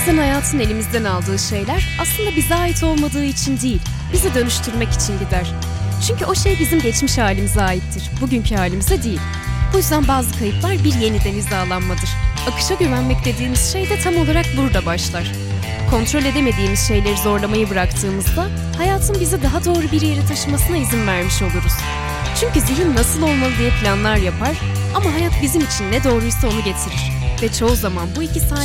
Bazen hayatın elimizden aldığı şeyler aslında bize ait olmadığı için değil, bizi dönüştürmek için gider. Çünkü o şey bizim geçmiş halimize aittir, bugünkü halimize değil. Bu yüzden bazı kayıplar bir yeniden hizalanmadır. Akışa güvenmek dediğimiz şey de tam olarak burada başlar. Kontrol edemediğimiz şeyleri zorlamayı bıraktığımızda hayatın bizi daha doğru bir yere taşımasına izin vermiş oluruz. Çünkü zihin nasıl olmalı diye planlar yapar ama hayat bizim için ne doğruysa onu getirir. Ve çoğu zaman bu ikisi